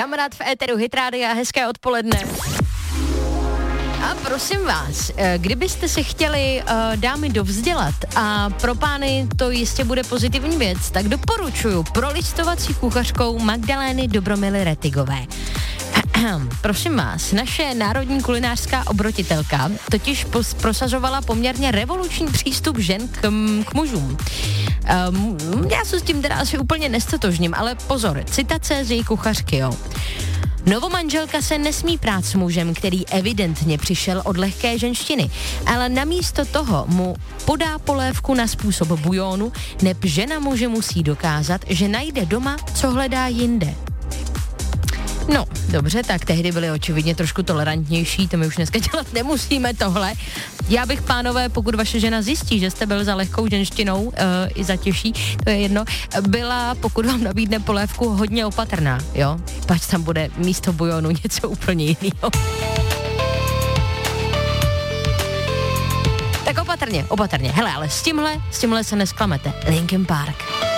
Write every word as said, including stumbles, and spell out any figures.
Kamarád v éteru Hit Rádia, hezké odpoledne. A prosím vás, kdybyste se chtěli uh, dámy dovzdělat a pro pány to jistě bude pozitivní věc, tak doporučuju prolistovací kuchařkou Magdalény Dobromily Retigové. Prosím vás, naše národní kulinářská obrotitelka totiž pos- prosazovala poměrně revoluční přístup žen k, m- k mužům. Um, já se s tím teda asi úplně nestotožním, ale pozor, citace z její kuchařky, jo. Novomanželka se nesmí prát s mužem, který evidentně přišel od lehké ženštiny, ale namísto toho mu podá polévku na způsob bujónu, neb žena muže musí dokázat, že najde doma, co hledá jinde. No, dobře, tak tehdy byli očividně trošku tolerantnější, to my už dneska dělat nemusíme tohle. Já bych, pánové, pokud vaše žena zjistí, že jste byl za lehkou ženštinou, uh, i za těžší, to je jedno, byla, pokud vám nabídne polévku, hodně opatrná, jo? Pač tam bude místo bujonu něco úplně jiného. Tak opatrně, opatrně. Hele, ale s tímhle, s tímhle se nesklamete. Linkin Park.